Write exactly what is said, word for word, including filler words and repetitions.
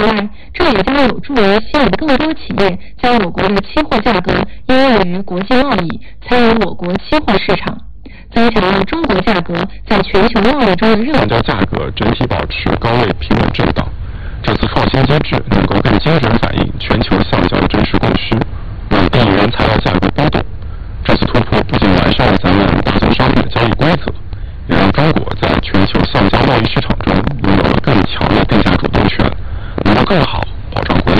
此外，这也将有助于吸引更多企业将我国的期货价格应用于国际贸易，参与我国期货市场，增强了中国价格在全球贸易中的热度。 橡胶价格整体保持高位平稳震荡。这次创新机制能够更精准反映全球橡胶真实供需，稳定原材料价格波